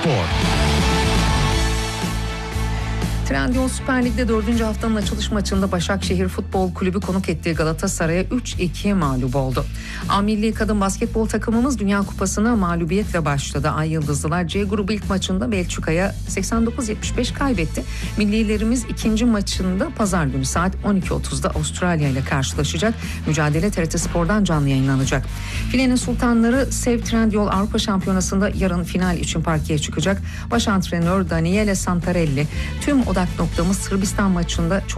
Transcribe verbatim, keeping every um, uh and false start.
Spor. Trendyol Süper Lig'de dördüncü haftanın açılış maçında Başakşehir Futbol Kulübü konuk ettiği Galatasaray'a üç ikiye mağlup oldu. A Milli Kadın Basketbol takımımız Dünya Kupası'na mağlubiyetle başladı. Ay Yıldızlılar C grubu ilk maçında Belçika'ya seksen dokuz yetmiş beş kaybetti. Millilerimiz ikinci maçında pazar günü saat on iki otuzda Avustralya ile karşılaşacak. Mücadele T R T Spor'dan canlı yayınlanacak. Filenin Sultanları Sev Trendyol Avrupa Şampiyonası'nda yarın final için parkeye çıkacak. Baş antrenör Daniele Santarelli tüm odak noktamız Sırbistan maçında çok